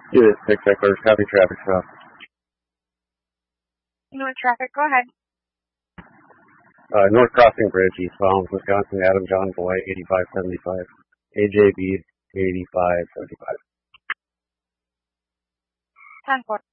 Unit 6 headquarters, copy traffic stop. North traffic, go ahead. North Crossing Bridge, East Falls, Wisconsin, Adam John Boy, 8575. AJB, 8575. 10-4.